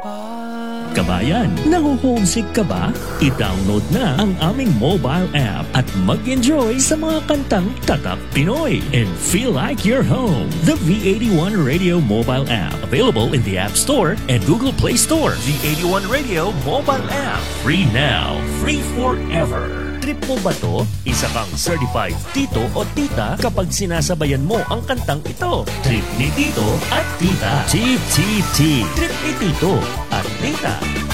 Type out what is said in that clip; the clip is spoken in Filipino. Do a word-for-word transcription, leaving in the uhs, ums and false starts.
Kabayan, naho-homesick ka ba? I-download na ang aming mobile app at mag-enjoy sa mga kantang Tatak Pinoy and feel like you're home. The V eighty-one Radio mobile app, available in the App Store and Google Play Store. V eighty-one Radio mobile app, free now, free forever. Trip mo ba to? Isa kang certified tito o tita kapag sinasabayan mo ang kantang ito. Trip ni tito at tita. T T T. Trip ni tito at tita.